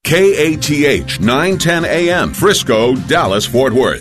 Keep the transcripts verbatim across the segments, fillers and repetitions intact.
K A T H nine ten A M, Frisco, Dallas, Fort Worth.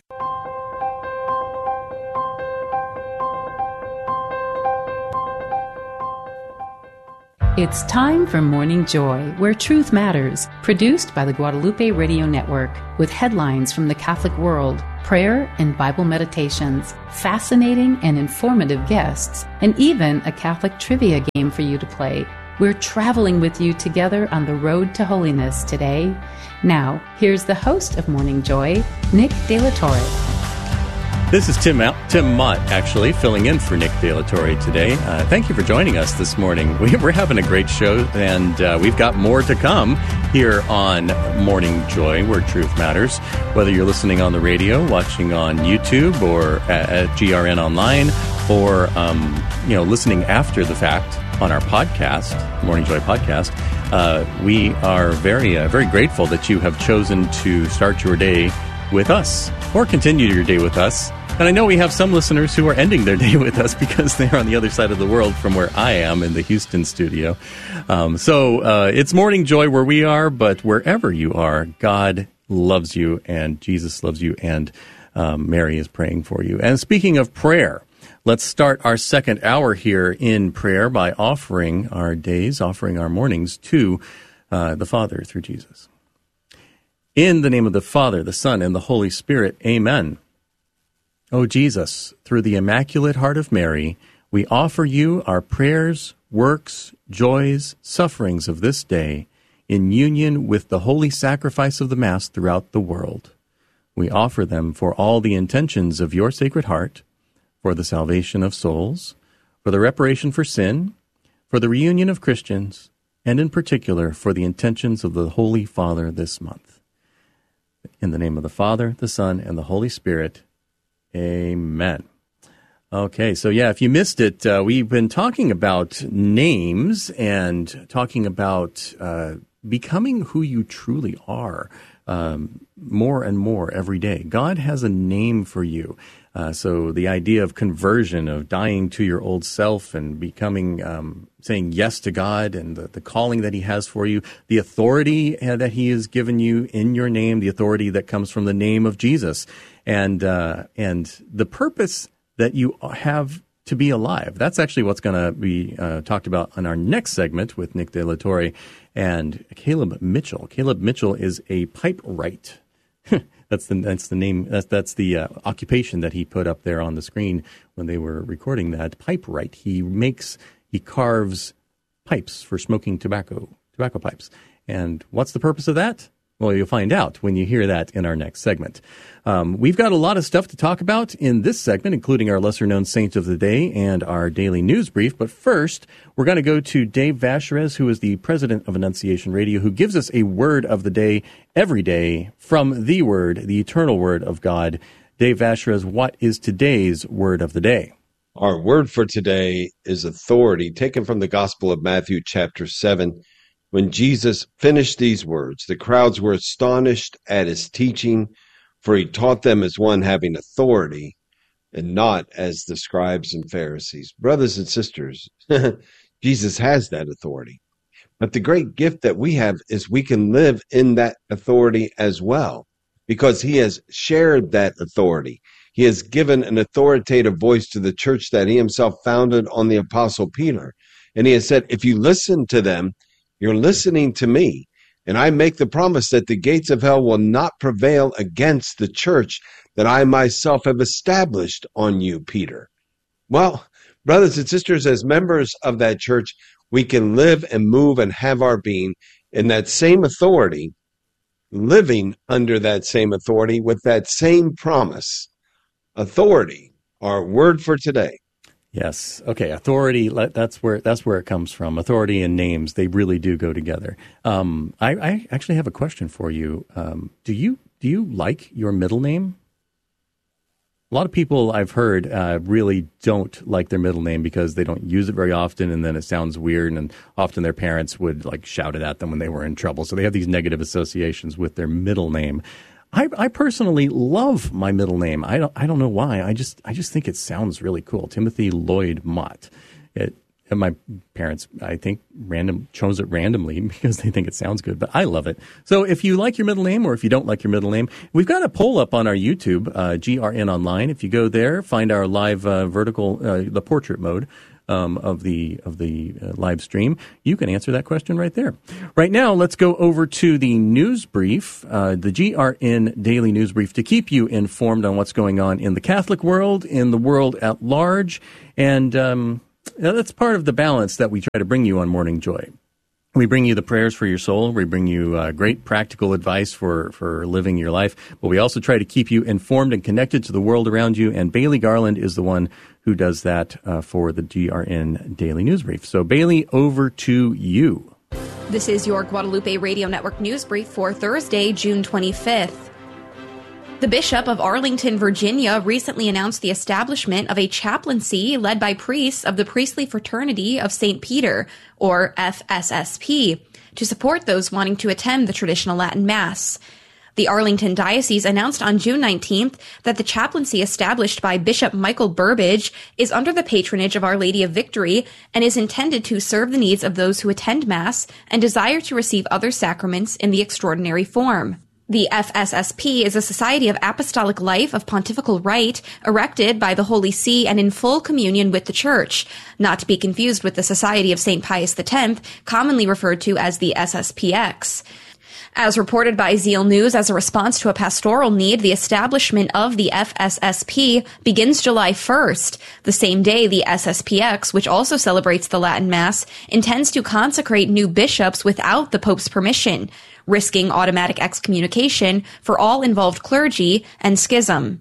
It's time for Morning Joy, where truth matters, produced by the Guadalupe Radio Network, with headlines from the Catholic world, prayer and Bible meditations, fascinating and informative guests, and even a Catholic trivia game for you to play. We're traveling with you together on the road to holiness today. Now, here's the host of Morning Joy, Nick De La Torre. This is Tim Tim Mott, actually, filling in for Nick De La Torre today. Uh, thank you for joining us this morning. We, we're having a great show, and uh, we've got more to come here on Morning Joy, where truth matters. Whether you're listening on the radio, watching on YouTube, or at, at G R N Online, or um, you know, listening after the fact on our podcast, Morning Joy podcast, uh, we are very, uh, very grateful that you have chosen to start your day with us, or continue your day with us. And I know we have some listeners who are ending their day with us because they're on the other side of the world from where I am in the Houston studio. Um, so uh, it's Morning Joy where we are, but wherever you are, God loves you, and Jesus loves you, and um, Mary is praying for you. And speaking of prayer, let's start our second hour here in prayer by offering our days, offering our mornings to uh, the Father through Jesus. In the name of the Father, the Son, and the Holy Spirit, amen. O Jesus, through the Immaculate Heart of Mary, we offer you our prayers, works, joys, sufferings of this day, in union with the holy sacrifice of the Mass throughout the world. We offer them for all the intentions of your Sacred Heart, for the salvation of souls, for the reparation for sin, for the reunion of Christians, and in particular for the intentions of the Holy Father this month. In the name of the Father, the Son, and the Holy Spirit, amen. Okay, so yeah, if you missed it, uh, we've been talking about names and talking about uh, becoming who you truly are um, more and more every day. God has a name for you. Uh, so the idea of conversion, of dying to your old self and becoming, um, saying yes to God and the, the calling that he has for you, the authority uh, that he has given you in your name, the authority that comes from the name of Jesus, and uh, and the purpose that you have to be alive. That's actually what's going to be uh, talked about in our next segment with Nick De La Torre and Caleb Mitchell. Caleb Mitchell is a pipe wright. That's the that's the name. That's that's the uh, occupation that he put up there on the screen when they were recording that. Pipe wright. He makes he carves pipes for smoking tobacco tobacco pipes. And what's the purpose of that? Well, you'll find out when you hear that in our next segment. Um, we've got a lot of stuff to talk about in this segment, including our lesser-known saint of the day and our daily news brief. But first, we're going to go to Dave Vacherez, who is the president of Annunciation Radio, who gives us a word of the day every day from the Word, the eternal Word of God. Dave Vacherez, what is today's word of the day? Our word for today is authority, taken from the Gospel of Matthew, chapter seven. When Jesus finished these words, the crowds were astonished at his teaching, for he taught them as one having authority and not as the scribes and Pharisees. Brothers and sisters, Jesus has that authority. But the great gift that we have is we can live in that authority as well, because he has shared that authority. He has given an authoritative voice to the church that he himself founded on the Apostle Peter. And he has said, if you listen to them, you're listening to me, and I make the promise that the gates of hell will not prevail against the church that I myself have established on you, Peter. Well, brothers and sisters, as members of that church, we can live and move and have our being in that same authority, living under that same authority with that same promise. Authority, our word for today. Yes. Okay. Authority. That's where that's where it comes from. Authority and names, they really do go together. Um, I, I actually have a question for you. Um, do you do you like your middle name? A lot of people I've heard uh, really don't like their middle name because they don't use it very often, and then it sounds weird, and often their parents would like shout it at them when they were in trouble. So they have these negative associations with their middle name. I, I personally love my middle name. I don't I don't know why. I just I just think it sounds really cool. Timothy Lloyd Mott. It And my parents, I think, random chose it randomly because they think it sounds good, but I love it. So if you like your middle name or if you don't like your middle name, we've got a poll up on our YouTube, uh, G R N Online. If you go there, find our live uh, vertical, uh, the portrait mode um, of the of the uh, live stream, you can answer that question right there. Right now, let's go over to the news brief, uh, the G R N Daily News Brief, to keep you informed on what's going on in the Catholic world, in the world at large, and um Now, that's part of the balance that we try to bring you on Morning Joy. We bring you the prayers for your soul. We bring you uh, great practical advice for, for living your life. But we also try to keep you informed and connected to the world around you. And Bailey Garland is the one who does that uh, for the G R N Daily News Brief. So, Bailey, over to you. This is your Guadalupe Radio Network News Brief for Thursday, June twenty-fifth. The Bishop of Arlington, Virginia, recently announced the establishment of a chaplaincy led by priests of the Priestly Fraternity of Saint Peter, or F S S P, to support those wanting to attend the traditional Latin Mass. The Arlington Diocese announced on June nineteenth that the chaplaincy established by Bishop Michael Burbidge is under the patronage of Our Lady of Victory and is intended to serve the needs of those who attend Mass and desire to receive other sacraments in the extraordinary form. The F S S P is a society of apostolic life of pontifical right, erected by the Holy See and in full communion with the Church, not to be confused with the Society of Saint Pius X, commonly referred to as the S S P X. As reported by Zeal News, as a response to a pastoral need, the establishment of the F S S P begins July first, the same day the S S P X, which also celebrates the Latin Mass, intends to consecrate new bishops without the Pope's permission, risking automatic excommunication for all involved clergy and schism.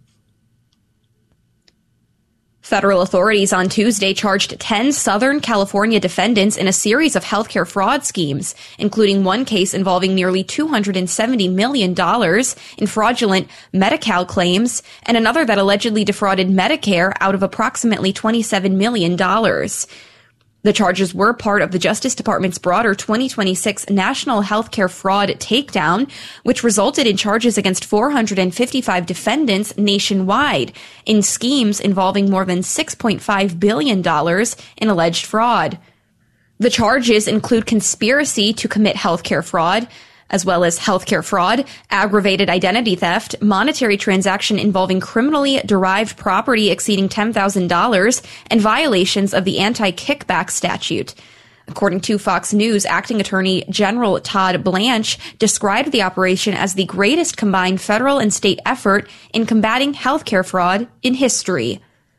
Federal authorities on Tuesday charged ten Southern California defendants in a series of healthcare fraud schemes, including one case involving nearly two hundred seventy million dollars in fraudulent Medi-Cal claims and another that allegedly defrauded Medicare out of approximately twenty-seven million dollars. The charges were part of the Justice Department's broader twenty twenty-six National Healthcare Fraud Takedown, which resulted in charges against four hundred fifty-five defendants nationwide in schemes involving more than six point five billion dollars in alleged fraud. The charges include conspiracy to commit healthcare fraud, as well as healthcare fraud, aggravated identity theft, monetary transaction involving criminally derived property exceeding ten thousand dollars, and violations of the anti-kickback statute. According to Fox News, Acting Attorney General Todd Blanche described the operation as the greatest combined federal and state effort in combating healthcare fraud in history.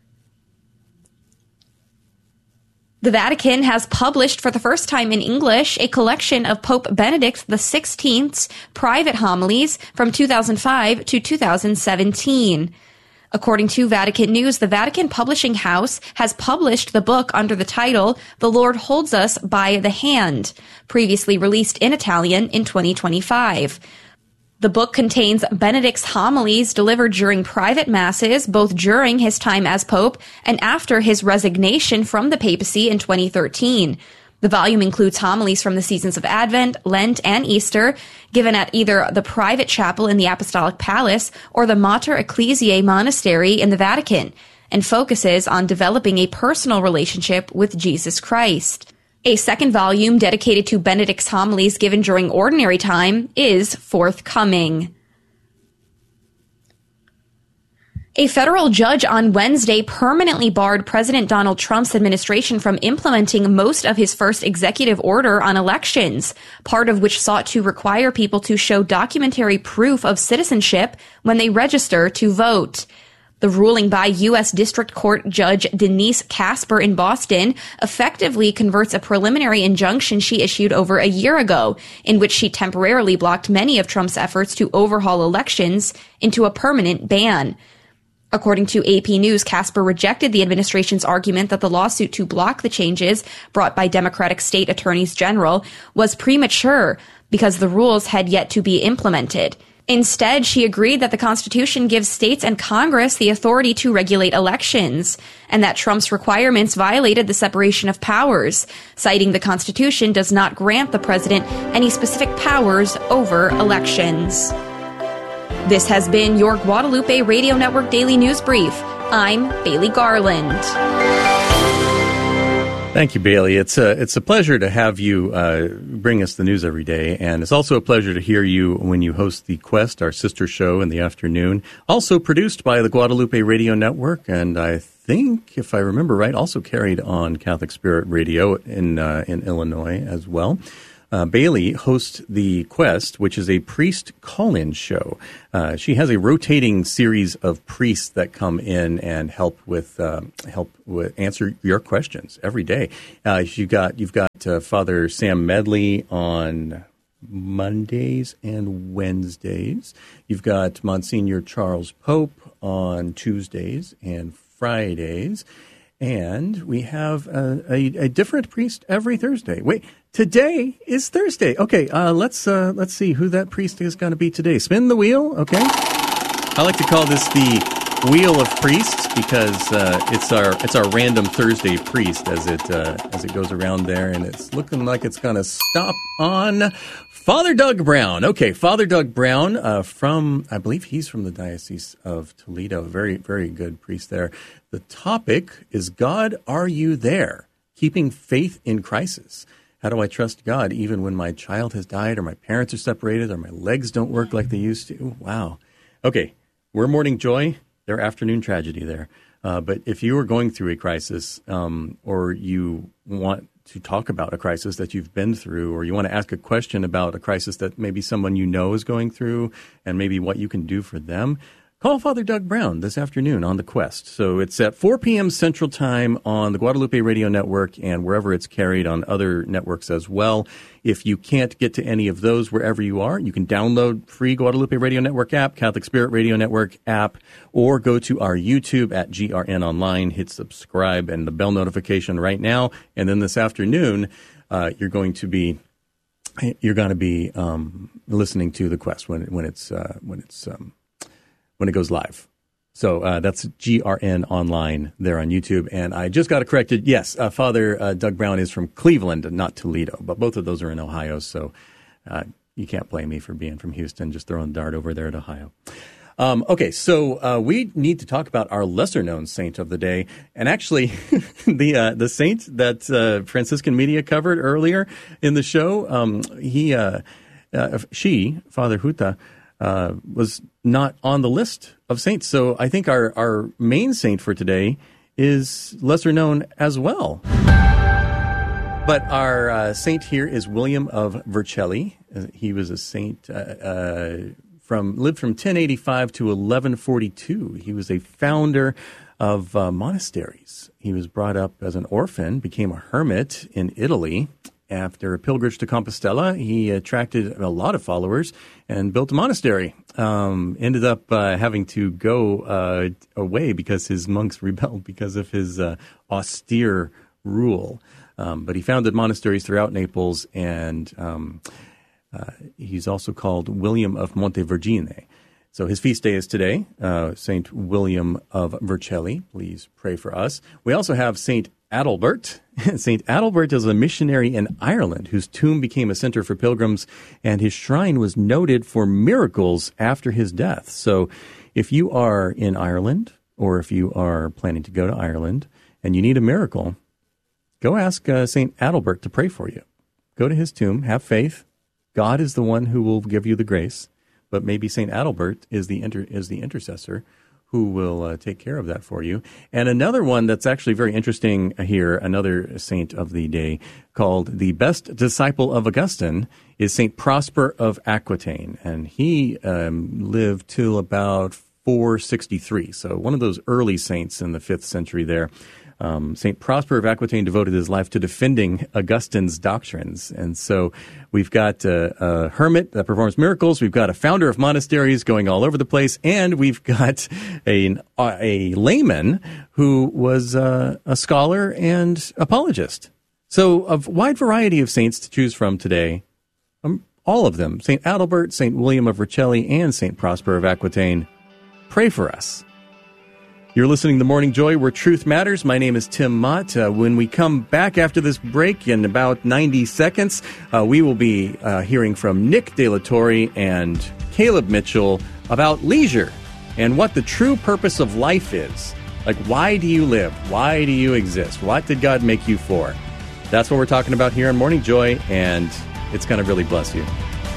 The Vatican has published for the first time in English a collection of Pope Benedict the sixteenth's private homilies from two thousand five to two thousand seventeen. According to Vatican News, the Vatican Publishing House has published the book under the title The Lord Holds Us by the Hand, previously released in Italian in twenty twenty-five. The book contains Benedict's homilies delivered during private masses, both during his time as Pope and after his resignation from the papacy in twenty thirteen. The volume includes homilies from the seasons of Advent, Lent, and Easter, given at either the private chapel in the Apostolic Palace or the Mater Ecclesiae Monastery in the Vatican, and focuses on developing a personal relationship with Jesus Christ. A second volume dedicated to Benedict's homilies given during ordinary time is forthcoming. A federal judge on Wednesday permanently barred President Donald Trump's administration from implementing most of his first executive order on elections, part of which sought to require people to show documentary proof of citizenship when they register to vote. The ruling by U S District Court Judge Denise Casper in Boston effectively converts a preliminary injunction she issued over a year ago, in which she temporarily blocked many of Trump's efforts to overhaul elections, into a permanent ban. According to A P News, Casper rejected the administration's argument that the lawsuit to block the changes brought by Democratic state attorneys general was premature because the rules had yet to be implemented. Instead, she agreed that the Constitution gives states and Congress the authority to regulate elections, and that Trump's requirements violated the separation of powers, citing the Constitution does not grant the president any specific powers over elections. This has been your Guadalupe Radio Network Daily News Brief. I'm Bailey Garland. Thank you, Bailey. It's a, it's a pleasure to have you uh, bring us the news every day, and it's also a pleasure to hear you when you host the Quest, our sister show in the afternoon, also produced by the Guadalupe Radio Network, and I think, if I remember right, also carried on Catholic Spirit Radio in, uh, in Illinois as well. Uh, Bailey hosts the Quest, which is a priest call-in show. Uh, she has a rotating series of priests that come in and help with uh, help with answer your questions every day. Uh, you've got you've got uh, Father Sam Medley on Mondays and Wednesdays. You've got Monsignor Charles Pope on Tuesdays and Fridays. And we have a, a, a different priest every Thursday. Wait, today is Thursday. Okay, uh, let's uh, let's see who that priest is going to be today. Spin the wheel, okay? I like to call this the Wheel of Priests because uh, it's our it's our random Thursday priest as it uh, as it goes around there, and it's looking like it's going to stop on Father Doug Brown. Okay, Father Doug Brown uh, from, I believe he's from the Diocese of Toledo. Very, very good priest there. The topic is, God, are you there? Keeping faith in crisis. How do I trust God even when my child has died or my parents are separated or my legs don't work like they used to? Wow. Okay, we're morning joy. They're afternoon tragedy there. Uh, but if you are going through a crisis um, or you want to talk about a crisis that you've been through, or you want to ask a question about a crisis that maybe someone you know is going through and maybe what you can do for them, call Father Doug Brown this afternoon on The Quest. So it's at four p.m. Central Time on the Guadalupe Radio Network and wherever it's carried on other networks as well. If you can't get to any of those wherever you are, you can download free Guadalupe Radio Network app, Catholic Spirit Radio Network app, or go to our YouTube at G R N Online, hit subscribe and the bell notification right now. And then this afternoon, uh, you're going to be you're going to be um, listening to The Quest when when it's uh, when it's um, when it goes live. So uh, that's G R N Online there on YouTube. And I just got it corrected. Yes, uh, Father uh, Doug Brown is from Cleveland, not Toledo. But both of those are in Ohio, so uh, you can't blame me for being from Houston, just throwing a dart over there at Ohio. Um, okay, so uh, we need to talk about our lesser-known saint of the day. And actually, the uh, the saint that uh, Franciscan Media covered earlier in the show, um, he, uh, uh, she, Father Huta, Uh, was not on the list of saints. So I think our, our main saint for today is lesser known as well. But our uh, saint here is William of Vercelli. Uh, he was a saint uh, uh, from lived from ten eighty-five to eleven forty-two. He was a founder of uh, monasteries. He was brought up as an orphan, became a hermit in Italy. After a pilgrimage to Compostela, he attracted a lot of followers and built a monastery. Um, ended up uh, having to go uh, away because his monks rebelled because of his uh, austere rule. Um, but he founded monasteries throughout Naples, and um, uh, he's also called William of Montevergine. So his feast day is today, uh, Saint William of Vercelli. Please pray for us. We also have Saint Adalbert. Saint Adalbert is a missionary in Ireland whose tomb became a center for pilgrims, and his shrine was noted for miracles after his death. So if you are in Ireland, or if you are planning to go to Ireland and you need a miracle, go ask uh, Saint Adalbert to pray for you. Go to his tomb, have faith. God is the one who will give you the grace, but maybe Saint Adalbert is the inter- is the intercessor who will uh, take care of that for you. And another one that's actually very interesting here, another saint of the day called the best disciple of Augustine, is Saint Prosper of Aquitaine. And he um, lived till about four sixty-three, so one of those early saints in the fifth century there. Um, Saint Prosper of Aquitaine devoted his life to defending Augustine's doctrines. And so we've got a, a hermit that performs miracles. We've got a founder of monasteries going all over the place. And we've got a, a layman who was uh, a scholar and apologist. So a wide variety of saints to choose from today. Um, all of them, Saint Adalbert, Saint William of Vercelli, and Saint Prosper of Aquitaine. Pray for us. You're listening to Morning Joy, where truth matters. My name is Tim Mott. Uh, when we come back after this break in about ninety seconds, uh, we will be uh, hearing from Nick De La Torre and Caleb Mitchell about leisure and what the true purpose of life is. Like, why do you live? Why do you exist? What did God make you for? That's what we're talking about here on Morning Joy, and it's going to really bless you.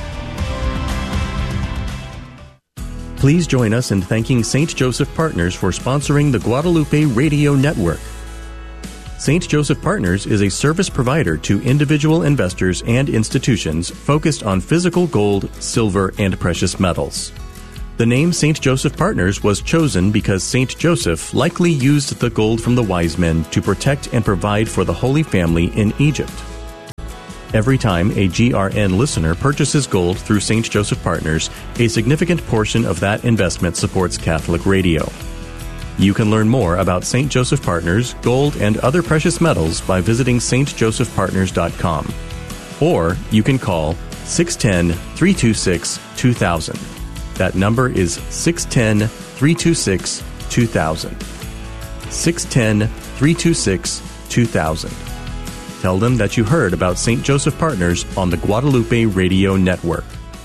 Please join us in thanking Saint Joseph Partners for sponsoring the Guadalupe Radio Network. Saint Joseph Partners is a service provider to individual investors and institutions focused on physical gold, silver, and precious metals. The name Saint Joseph Partners was chosen because Saint Joseph likely used the gold from the wise men to protect and provide for the Holy Family in Egypt. Every time a G R N listener purchases gold through Saint Joseph Partners, a significant portion of that investment supports Catholic radio. You can learn more about Saint Joseph Partners, gold, and other precious metals by visiting s t joseph partners dot com. Or you can call six one zero, three two six, two thousand. That number is six one zero, three two six, two thousand. six one zero, three two six, two thousand. Tell them that you heard about Saint Joseph Partners on the Guadalupe Radio Network.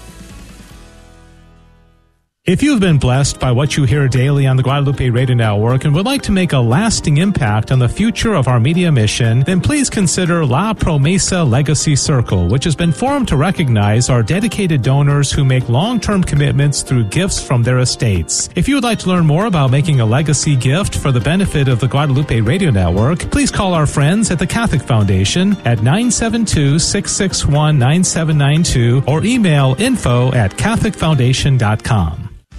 If you have been blessed by what you hear daily on the Guadalupe Radio Network and would like to make a lasting impact on the future of our media mission, then please consider La Promesa Legacy Circle, which has been formed to recognize our dedicated donors who make long-term commitments through gifts from their estates. If you would like to learn more about making a legacy gift for the benefit of the Guadalupe Radio Network, please call our friends at the Catholic Foundation at nine seven two, six six one, nine seven nine two or email info at catholic foundation dot com.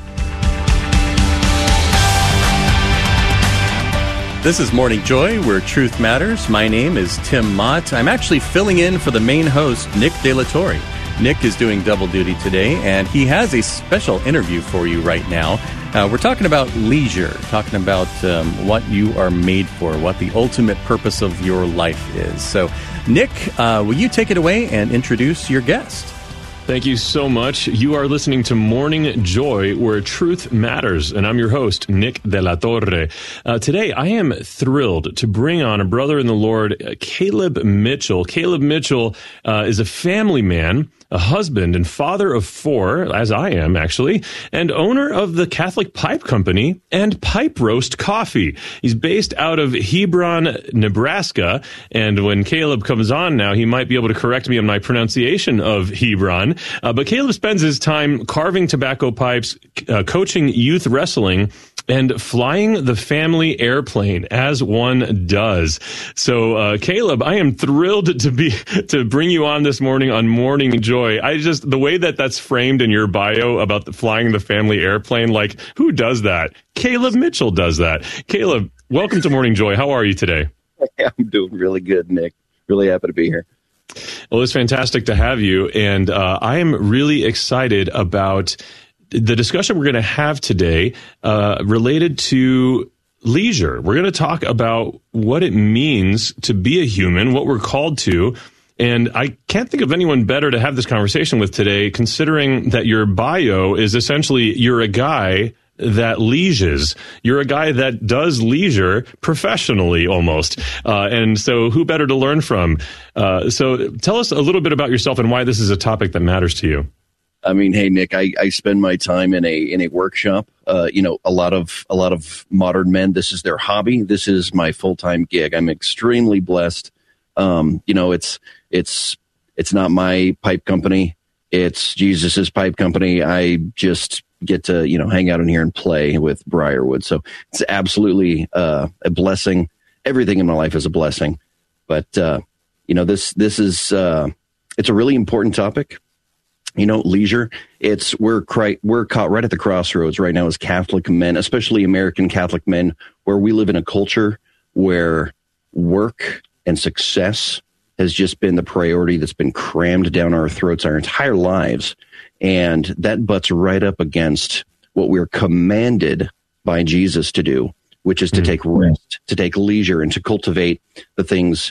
This is Morning Joy, where truth matters. My name is Tim Mott. I'm actually filling in for the main host, Nick De La Torre. Nick is doing double duty today, and he has a special interview for you right now. Uh, we're talking about leisure, talking about um, what you are made for, what the ultimate purpose of your life is. So, Nick, uh, will you take it away and introduce your guest? Thank you so much. You are listening to Morning Joy, where truth matters, and I'm your host, Nick De La Torre. Uh, today, I am thrilled to bring on a brother in the Lord, uh, Caleb Mitchell. Caleb Mitchell uh, is a family man, a husband and father of four, as I am actually, and owner of the Catholic Pipe Company and Pipe Roast Coffee. He's based out of Hebron, Nebraska, and when Caleb comes on now, he might be able to correct me on my pronunciation of Hebron. Uh, but Caleb spends his time carving tobacco pipes, uh, coaching youth wrestling, and flying the family airplane, as one does. So, uh, Caleb, I am thrilled to be to bring you on this morning on Morning Joy. I just, the way that that's framed in your bio about the flying the family airplane, like, who does that? Caleb Mitchell does that. Caleb, welcome to Morning Joy. How are you today? I'm doing really good, Nick. Really happy to be here. Well, it's fantastic to have you, and uh, I am really excited about the discussion we're going to have today uh, related to leisure. We're going to talk about what it means to be a human, what we're called to, and I can't think of anyone better to have this conversation with today, considering that your bio is essentially you're a guy that leisures. You're a guy that does leisure professionally almost. Uh, and so who better to learn from? Uh, so tell us a little bit about yourself and why this is a topic that matters to you. I mean, hey, Nick, I, I spend my time in a in a workshop. Uh, you know, a lot of a lot of modern men, this is their hobby. This is my full-time gig. I'm extremely blessed. Um, you know, it's it's it's not my pipe company. It's Jesus's pipe company. I just get to, you know, hang out in here and play with Briarwood. So it's absolutely uh, a blessing. Everything in my life is a blessing. But, uh, you know, this this is uh, it's a really important topic. You know, leisure, it's we're cri- we're caught right at the crossroads right now as Catholic men, especially American Catholic men, where we live in a culture where work and success has just been the priority that's been crammed down our throats our entire lives. And that butts right up against what we're commanded by Jesus to do, which is to mm-hmm. take rest, to take leisure, and to cultivate the things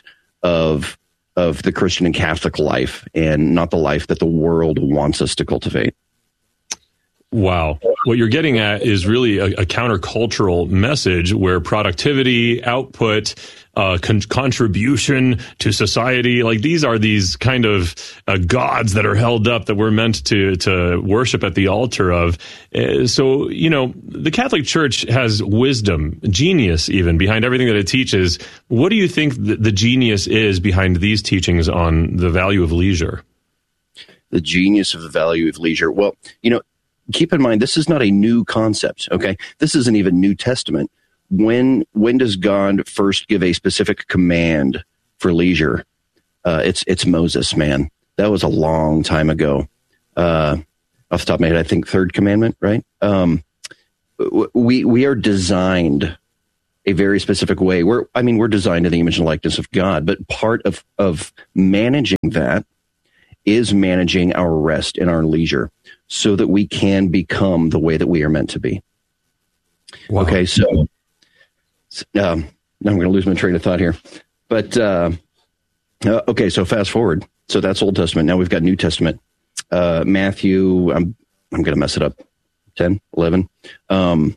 of of the Christian and Catholic life, and not the life that the world wants us to cultivate. Wow. What you're getting at is really a, a countercultural message where productivity, output, uh, con- contribution to society, like these are these kind of uh, gods that are held up that we're meant to to worship at the altar of. Uh, so, you know, the Catholic Church has wisdom, genius even, behind everything that it teaches. What do you think the, the genius is behind these teachings on the value of leisure? The genius of the value of leisure. Well, you know, keep in mind, this is not a new concept, okay? This isn't even New Testament. When when does God first give a specific command for leisure? Uh, it's it's Moses, man. That was a long time ago. Uh, off the top of my head, I think third commandment, right? Um, we we are designed a very specific way. We're I mean, we're designed in the image and likeness of God, but part of of managing that is managing our rest and our leisure so that we can become the way that we are meant to be. Wow. Okay, so um, now I'm going to lose my train of thought here. But, uh, uh, okay, so fast forward. So that's Old Testament. Now we've got New Testament. Uh, Matthew, I'm I'm going to mess it up, ten, eleven. Um,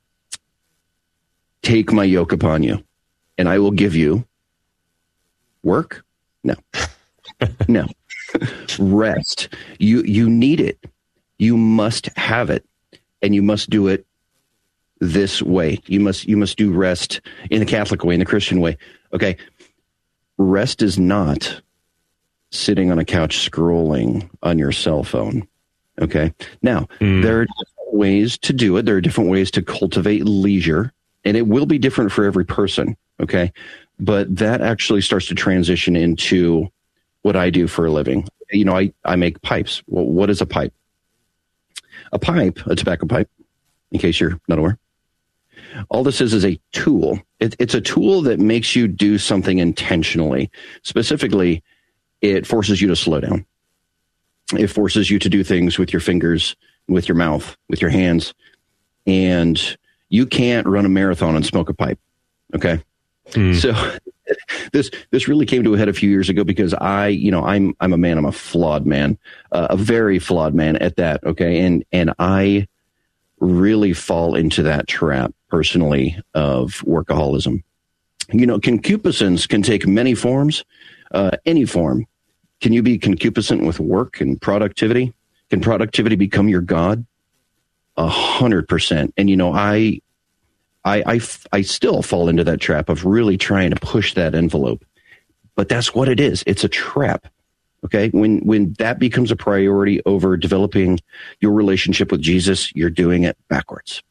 Take my yoke upon you, and I will give you work? No. No. Rest. You you need it. You must have it, and you must do it this way. You must you must do rest in the Catholic way, in the Christian way. Okay. Rest is not sitting on a couch scrolling on your cell phone. Okay. Now, mm. there are different ways to do it. There are different ways to cultivate leisure, and it will be different for every person. Okay. But that actually starts to transition into what I do for a living. You know, I, I make pipes. Well, what is a pipe? A pipe, a tobacco pipe, in case you're not aware. All this is is a tool. It, it's a tool that makes you do something intentionally. Specifically, it forces you to slow down. It forces you to do things with your fingers, with your mouth, with your hands. And you can't run a marathon and smoke a pipe. Okay? Mm. So this this really came to a head a few years ago because I, you know, I'm I'm a man. I'm a flawed man, uh, a very flawed man at that. Okay, and and I really fall into that trap personally of workaholism. You know, concupiscence can take many forms, uh, any form. Can you be concupiscent with work and productivity? Can productivity become your god? A hundred percent. And you know, I. I, I, I still fall into that trap of really trying to push that envelope, but that's what it is. It's a trap. Okay. When, when that becomes a priority over developing your relationship with Jesus, you're doing it backwards.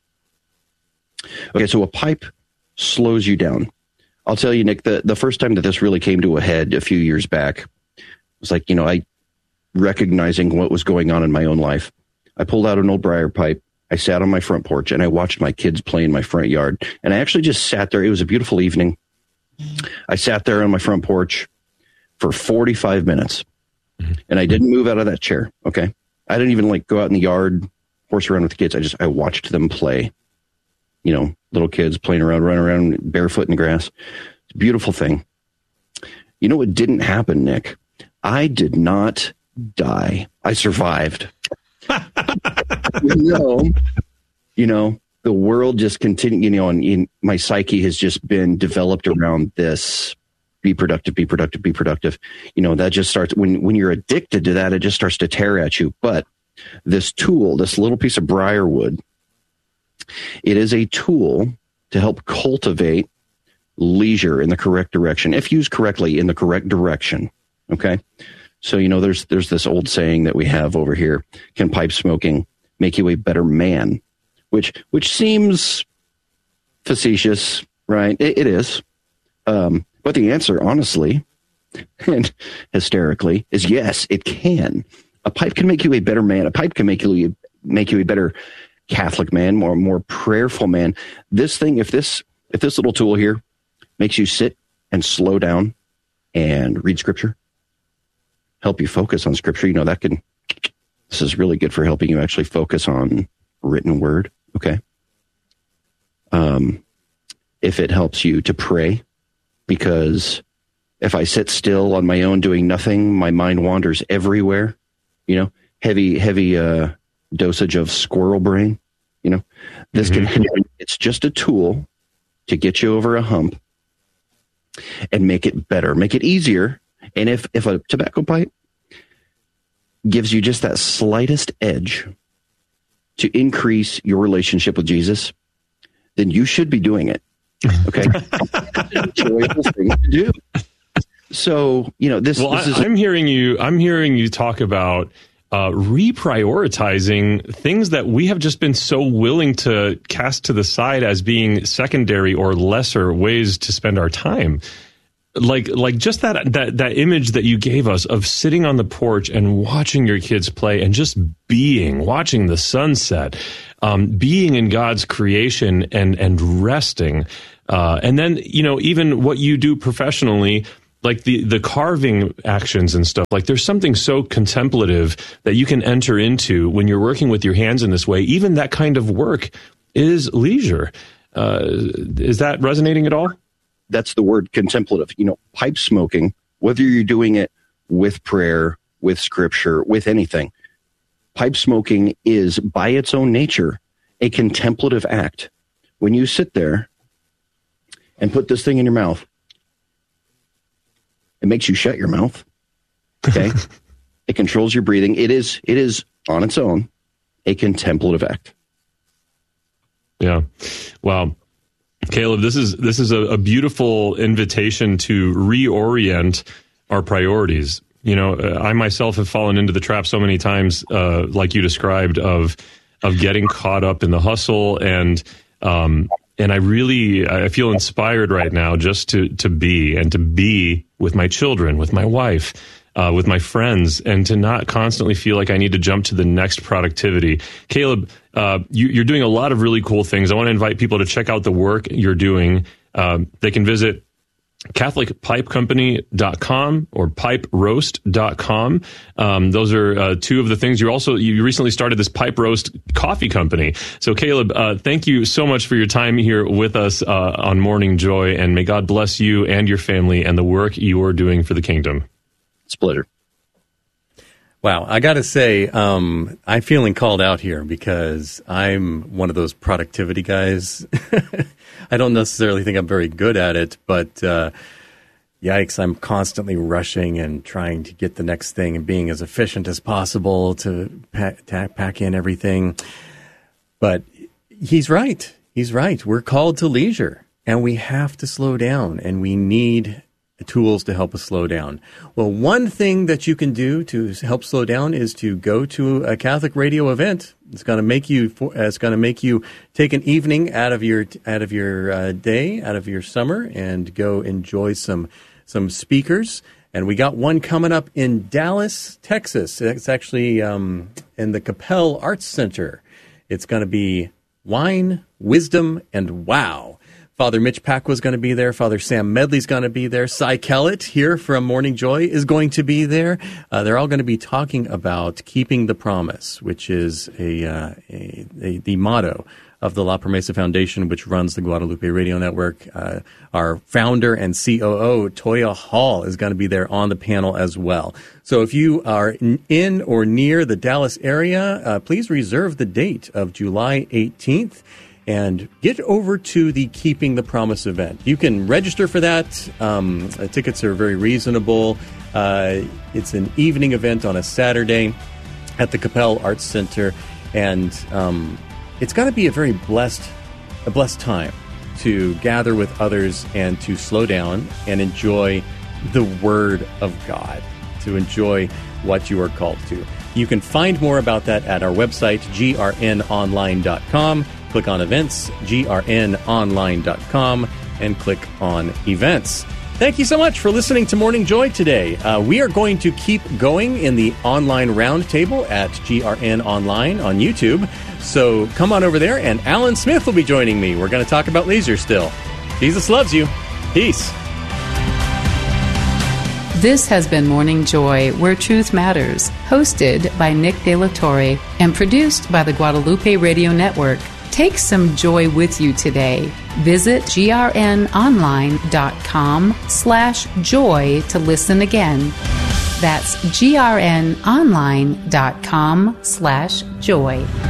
Okay. So a pipe slows you down. I'll tell you, Nick, the, the first time that this really came to a head a few years back, it was like, you know, I recognizing what was going on in my own life. I pulled out an old briar pipe. I sat on my front porch and I watched my kids play in my front yard. And I actually just sat there. It was a beautiful evening. I sat there on my front porch for forty-five minutes and I didn't move out of that chair. Okay. I didn't even like go out in the yard, horse around with the kids. I just, I watched them play, you know, little kids playing around, running around barefoot in the grass. It's a beautiful thing. You know what didn't happen, Nick? I did not die. I survived. you know, you know, the world just continued, you know, and in, my psyche has just been developed around this. Be productive, be productive, be productive. You know, that just starts when, when you're addicted to that, it just starts to tear at you. But this tool, this little piece of briarwood, it is a tool to help cultivate leisure in the correct direction. If used correctly in the correct direction. Okay. So, you know, there's there's this old saying that we have over here, can pipe smoking make you a better man? Which which seems facetious, right? It, it is. Um, but the answer, honestly, and hysterically, is yes, it can. A pipe can make you a better man. A pipe can make you make you a better Catholic man, more more prayerful man. This thing, if this if this little tool here makes you sit and slow down and read scripture, help you focus on scripture, you know, that can, this is really good for helping you actually focus on written word. Okay. Um, if it helps you to pray, because if I sit still on my own doing nothing, my mind wanders everywhere, you know, heavy, heavy, uh, dosage of squirrel brain. You know, this mm-hmm. can, it's just a tool to get you over a hump and make it better, make it easier. And if, if a tobacco pipe gives you just that slightest edge to increase your relationship with Jesus, then you should be doing it. Okay. That's an enjoyable thing to do. So, you know, this, well, this I, is, I'm hearing you, I'm hearing you talk about uh, reprioritizing things that we have just been so willing to cast to the side as being secondary or lesser ways to spend our time. Like, like just that, that, that image that you gave us of sitting on the porch and watching your kids play and just being, watching the sunset, um, being in God's creation and, and resting. Uh, and then, you know, even what you do professionally, like the, the carving actions and stuff, like there's something so contemplative that you can enter into when you're working with your hands in this way. Even that kind of work is leisure. Uh, is that resonating at all? That's the word, contemplative. You know, pipe smoking, whether you're doing it with prayer, with scripture, with anything, pipe smoking is by its own nature a contemplative act. When you sit there and put this thing in your mouth, it makes you shut your mouth. Okay. It controls your breathing. It is, it is on its own a contemplative act. Yeah. Wow. Caleb, this is this is a, a beautiful invitation to reorient our priorities. You know, I myself have fallen into the trap so many times, uh, like you described, of of getting caught up in the hustle, and um, and I really I feel inspired right now just to to be and to be with my children, with my wife, uh, with my friends, and to not constantly feel like I need to jump to the next productivity. Caleb, uh, you, you're doing a lot of really cool things. I want to invite people to check out the work you're doing. Um, they can visit Catholic Pipe Company dot com or Pipe Roast dot com. Um, those are uh, two of the things. You also you recently started this Pipe Roast coffee company. So, Caleb, uh, thank you so much for your time here with us uh, on Morning Joy, and may God bless you and your family and the work you are doing for the kingdom. Splitter. Wow, I got to say, um, I'm feeling called out here because I'm one of those productivity guys. I don't necessarily think I'm very good at it, but uh, yikes, I'm constantly rushing and trying to get the next thing and being as efficient as possible to pack, pack in everything. But he's right. He's right. We're called to leisure, and we have to slow down, and we need tools to help us slow down. Well, one thing that you can do to help slow down is to go to a Catholic radio event. It's going to make you. It's going to make you take an evening out of your out of your uh, day, out of your summer, and go enjoy some some speakers. And we got one coming up in Dallas, Texas. It's actually um, in the Capel Arts Center. It's going to be Wine, Wisdom, and Wow. Father Mitch Pacwa is going to be there. Father Sam Medley's going to be there. Cy Kellett here from Morning Joy is going to be there. Uh, they're all going to be talking about keeping the promise, which is a, uh, a, a the motto of the La Promesa Foundation, which runs the Guadalupe Radio Network. Uh, our founder and C O O, Toya Hall, is going to be there on the panel as well. So if you are in or near the Dallas area, uh, please reserve the date of July eighteenth. And get over to the Keeping the Promise event. You can register for that. Um, uh, tickets are very reasonable. Uh, it's an evening event on a Saturday at the Capel Arts Center, and um, it's going to be a very blessed, a blessed time to gather with others and to slow down and enjoy the Word of God, to enjoy what you are called to. You can find more about that at our website, G R N online dot com. Click on events, G R N online dot com, and click on events. Thank you so much for listening to Morning Joy today. Uh, we are going to keep going in the online roundtable at G R N Online on YouTube. So come on over there, and Alan Smith will be joining me. We're going to talk about leisure still. Jesus loves you. Peace. This has been Morning Joy, Where Truth Matters, hosted by Nick De La Torre and produced by the Guadalupe Radio Network. Take some joy with you today. Visit grnonline.com slash joy to listen again. That's grnonline.com slash joy.